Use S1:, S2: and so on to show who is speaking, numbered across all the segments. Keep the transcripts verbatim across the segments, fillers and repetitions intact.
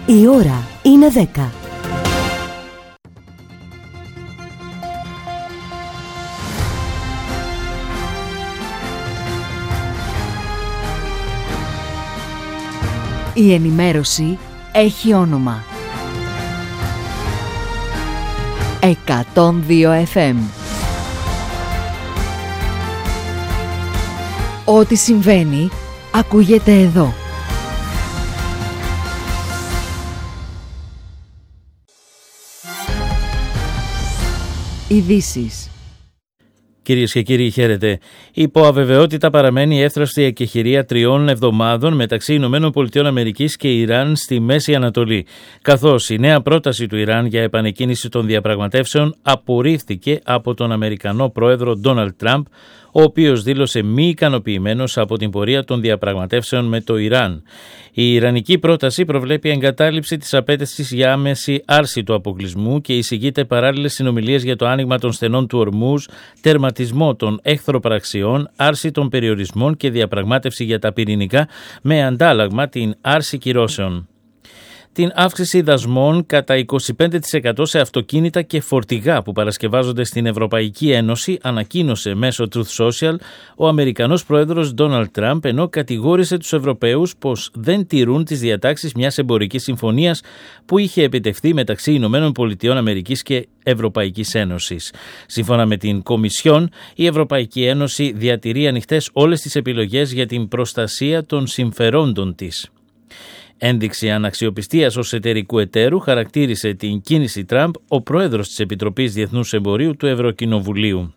S1: Η ώρα είναι δέκα. Η ενημέρωση έχει όνομα. εκατόν δύο εφ εμ. Ό,τι συμβαίνει, ακούγεται εδώ. Ειδήσεις.
S2: Κυρίες και κύριοι, χαίρετε. Υπό αβεβαιότητα παραμένει η εύθραυστη εκεχηρία τριών εβδομάδων μεταξύ Ηνωμένων Πολιτειών Αμερικής και Ιράν στη Μέση Ανατολή, καθώς η νέα πρόταση του Ιράν για επανεκκίνηση των διαπραγματεύσεων απορρίφθηκε από τον Αμερικανό πρόεδρο Ντόναλντ Τραμπ, ο οποίος δήλωσε μη ικανοποιημένος από την πορεία των διαπραγματεύσεων με το Ιράν. Η ιρανική πρόταση προβλέπει εγκατάλειψη της απέτησης για άμεση άρση του αποκλεισμού και εισηγείται παράλληλες συνομιλίες για το άνοιγμα των στενών του Ορμούζ, τερματισμό των εχθροπραξιών, άρση των περιορισμών και διαπραγμάτευση για τα πυρηνικά, με αντάλλαγμα την άρση κυρώσεων. Την αύξηση δασμών κατά είκοσι πέντε τοις εκατό σε αυτοκίνητα και φορτηγά που παρασκευάζονται στην Ευρωπαϊκή Ένωση ανακοίνωσε μέσω Truth Social ο Αμερικανός πρόεδρος Ντόναλντ Τραμπ, ενώ κατηγόρησε τους Ευρωπαίους πως δεν τηρούν τις διατάξεις μιας εμπορικής συμφωνίας που είχε επιτευχθεί μεταξύ Ηνωμένων Πολιτειών Αμερικής και Ευρωπαϊκής Ένωσης. Σύμφωνα με την Κομισιόν, η Ευρωπαϊκή Ένωση διατηρεί ανοιχτές όλες τις επιλογές για την προστασία των συμφερόντων της. Ένδειξη αναξιοπιστίας ως εταιρικού εταίρου χαρακτήρισε την κίνηση Τραμπ ο πρόεδρος της Επιτροπής Διεθνούς Εμπορίου του Ευρωκοινοβουλίου.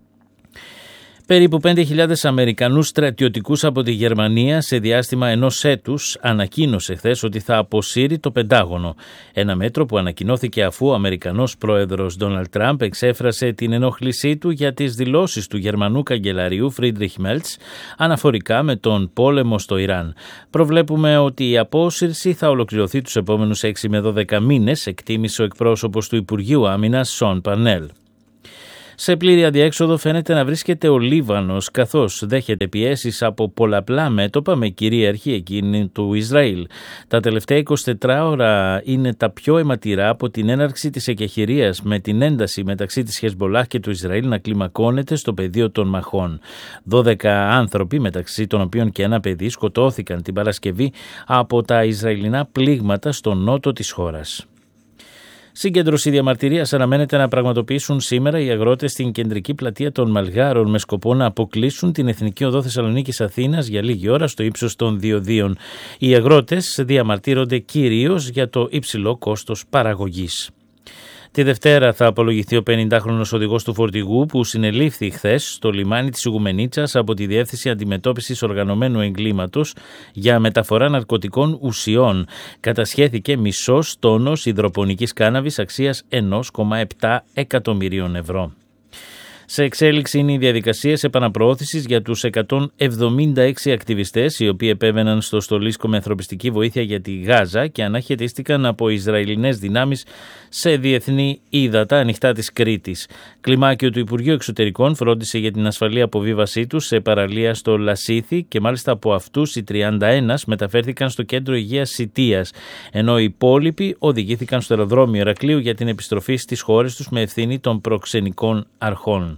S2: Περίπου πέντε χιλιάδες Αμερικανούς στρατιωτικούς από τη Γερμανία σε διάστημα ενός έτους ανακοίνωσε χθες ότι θα αποσύρει το Πεντάγωνο. Ένα μέτρο που ανακοινώθηκε αφού ο Αμερικανός πρόεδρος Ντόναλντ Τραμπ εξέφρασε την ενόχλησή του για τις δηλώσεις του Γερμανού καγκελαρίου Φρίντριχ Μέρτς αναφορικά με τον πόλεμο στο Ιράν. Προβλέπουμε ότι η απόσυρση θα ολοκληρωθεί τους επόμενους έξι με δώδεκα μήνες, εκτίμησε ο εκπρόσωπος του Υπουργείου Άμυνας Σον Παρνέλ. Σε πλήρη αδιέξοδο φαίνεται να βρίσκεται ο Λίβανος, καθώς δέχεται πιέσεις από πολλαπλά μέτωπα με κυρίαρχη εκείνη του Ισραήλ. Τα τελευταία είκοσι τέσσερις ώρα είναι τα πιο αιματηρά από την έναρξη της εκεχηρίας, με την ένταση μεταξύ της Χεσμπολάχ και του Ισραήλ να κλιμακώνεται στο πεδίο των μαχών. δώδεκα άνθρωποι, μεταξύ των οποίων και ένα παιδί, σκοτώθηκαν την Παρασκευή από τα Ισραηλινά πλήγματα στο νότο της χώρας. Συγκέντρωση διαμαρτυρίας αναμένεται να πραγματοποιήσουν σήμερα οι αγρότες στην κεντρική πλατεία των Μαλγάρων με σκοπό να αποκλείσουν την Εθνική Οδό Θεσσαλονίκης Αθήνας για λίγη ώρα στο ύψος των διοδίων. Οι αγρότες διαμαρτύρονται κυρίως για το υψηλό κόστος παραγωγής. Τη Δευτέρα θα απολογηθεί ο πενηντάχρονος οδηγός του φορτηγού που συνελήφθη χθες στο λιμάνι της Ιγουμενίτσας από τη Διεύθυνση Αντιμετώπισης Οργανωμένου Εγκλήματος για μεταφορά ναρκωτικών ουσιών. Κατασχέθηκε μισός τόνος υδροπονικής κάναβης αξίας ένα κόμμα επτά εκατομμυρίων ευρώ. Σε εξέλιξη είναι οι διαδικασίες επαναπροώθησης για τους εκατόν εβδομήντα έξι ακτιβιστές οι οποίοι επέβαιναν στο στολίσκο με ανθρωπιστική βοήθεια για τη Γάζα και αναχαιτίστηκαν από Ισραηλινές δυνάμεις σε διεθνή ύδατα ανοιχτά της Κρήτης. Κλιμάκιο του Υπουργείου Εξωτερικών φρόντισε για την ασφαλή αποβίβασή τους σε παραλία στο Λασίθι και μάλιστα από αυτούς οι τριάντα ένα μεταφέρθηκαν στο κέντρο υγείας Σιτίας, ενώ οι υπόλοιποι οδηγήθηκαν στο αεροδρόμιο Ηρακλείου για την επιστροφή στις χώρες τους με ευθύνη των προξενικών αρχών.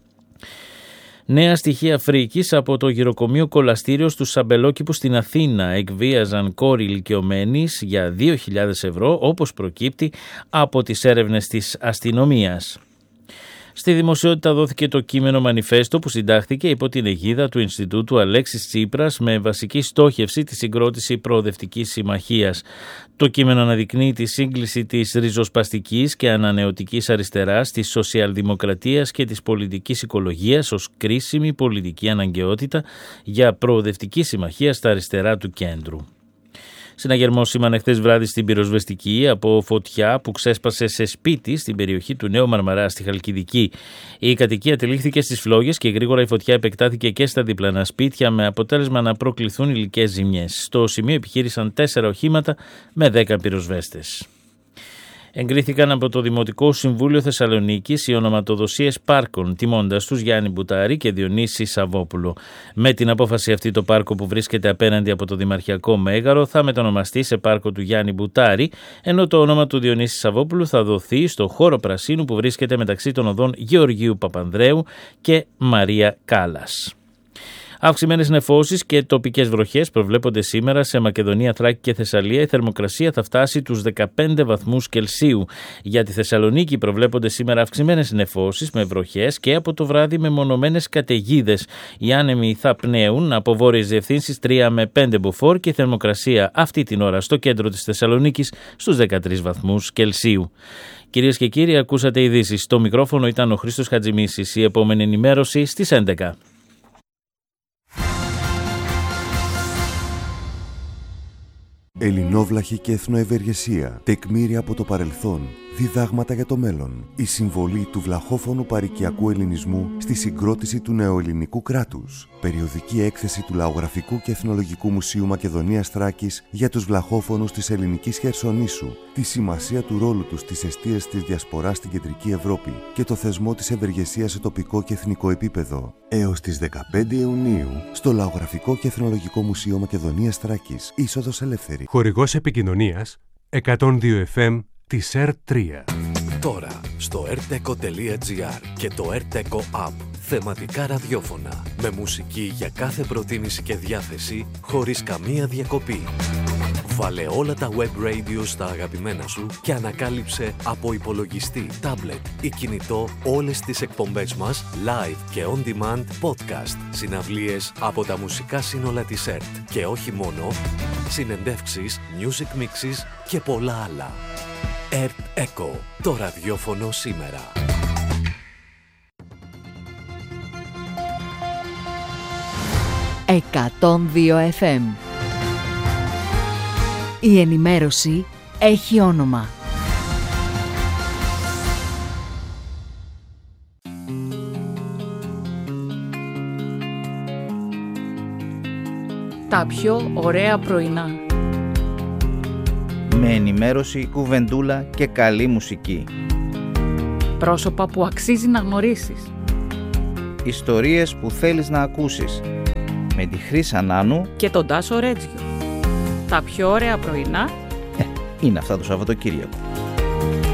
S2: Νέα στοιχεία φρίκης από το γυροκομείο Κολαστήριο στους Σαμπελόκηπους στην Αθήνα εκβίαζαν κόρη ηλικιωμένης για δύο χιλιάδες ευρώ, όπως προκύπτει από τις έρευνες της αστυνομίας. Στη δημοσιότητα δόθηκε το κείμενο μανιφέστο που συντάχθηκε υπό την αιγίδα του Ινστιτούτου Αλέξης Τσίπρας με βασική στόχευση τη συγκρότηση προοδευτικής συμμαχίας. Το κείμενο αναδεικνύει τη σύγκληση της ριζοσπαστικής και ανανεωτικής αριστεράς, της σοσιαλδημοκρατίας και της πολιτικής οικολογίας ως κρίσιμη πολιτική αναγκαιότητα για προοδευτική συμμαχία στα αριστερά του κέντρου. Συναγερμό σήμανε χθες βράδυ στην πυροσβεστική από φωτιά που ξέσπασε σε σπίτι στην περιοχή του Νέου Μαρμαρά στη Χαλκιδική. Η κατοικία τυλίχθηκε στις φλόγες και γρήγορα η φωτιά επεκτάθηκε και στα διπλανά σπίτια με αποτέλεσμα να προκληθούν υλικές ζημιές. Στο σημείο επιχείρησαν τέσσερα οχήματα με δέκα πυροσβέστες. Εγκρίθηκαν από το Δημοτικό Συμβούλιο Θεσσαλονίκης οι ονοματοδοσίες πάρκων, τιμώντας τους Γιάννη Μπουτάρη και Διονύση Σαββόπουλο. Με την απόφαση αυτή, το πάρκο που βρίσκεται απέναντι από το Δημαρχιακό Μέγαρο θα μετονομαστεί σε πάρκο του Γιάννη Μπουτάρη, ενώ το όνομα του Διονύση Σαββόπουλου θα δοθεί στο χώρο πρασίνου που βρίσκεται μεταξύ των οδών Γεωργίου Παπανδρέου και Μαρία Κάλλας. Αυξημένες νεφώσεις και τοπικές βροχές προβλέπονται σήμερα σε Μακεδονία, Θράκη και Θεσσαλία. Η θερμοκρασία θα φτάσει τους δεκαπέντε βαθμούς Κελσίου. Για τη Θεσσαλονίκη προβλέπονται σήμερα αυξημένες νεφώσεις με βροχές και από το βράδυ με μονομένες καταιγίδες. Οι άνεμοι θα πνέουν από βόρειες διευθύνσεις τρία με πέντε μποφόρ και η θερμοκρασία αυτή την ώρα στο κέντρο της Θεσσαλονίκης στους δεκατρείς βαθμούς Κελσίου. Κυρίες και κύριοι, ακούσατε ειδήσεις. Στο μικρόφωνο ήταν ο Χρήστος Χατζημίσης. Η επόμενη ενημέρωση στις έντεκα.
S3: Ελληνόβλαχη και εθνοευεργεσία, τεκμήρια από το παρελθόν, διδάγματα για το μέλλον. Η συμβολή του βλαχόφωνου παροικιακού ελληνισμού στη συγκρότηση του νεοελληνικού κράτους. Περιοδική έκθεση του Λαογραφικού και Εθνολογικού Μουσείου Μακεδονίας Θράκης για τους βλαχόφωνους της ελληνικής Χερσονήσου, τη σημασία του ρόλου τους στις εστίες της διασποράς στην Κεντρική Ευρώπη και το θεσμό της ευεργεσίας σε τοπικό και εθνικό επίπεδο. Έως τις δεκαπέντε Ιουνίου, στο Λαογραφικό και Εθνολογικό Μουσείο Μακεδονίας Θράκης, είσοδος ελεύθερη.
S4: Χορηγός επικοινωνίας εκατόν δύο εφ εμ της ερ τρία.
S5: Τώρα στο ερτέκο τελεία τζι άρ και το ερτέκο App. Θεματικά ραδιόφωνα με μουσική για κάθε προτίμηση και διάθεση χωρίς καμία διακοπή. Βάλε όλα τα web radio στα αγαπημένα σου και ανακάλυψε από υπολογιστή, tablet ή κινητό όλες τις εκπομπές μας live και on demand podcast, συναυλίες από τα μουσικά σύνολα της ΕΡΤ και όχι μόνο, συνεντεύξεις, music mixes και πολλά άλλα. ΕΡΤ Echo, το ραδιόφωνο σήμερα.
S1: εκατόν δύο εφ εμ. Η ενημέρωση έχει όνομα.
S6: Τα πιο ωραία πρωινά.
S7: Με ενημέρωση, κουβεντούλα και καλή μουσική.
S6: Πρόσωπα που αξίζει να γνωρίσεις.
S7: Ιστορίες που θέλεις να ακούσεις. Με τη Χρύσα Νάνου
S6: και τον Τάσο Ρέτζιο. Τα πιο ωραία πρωινά
S7: ε, είναι αυτά το Σαββατοκύριακο.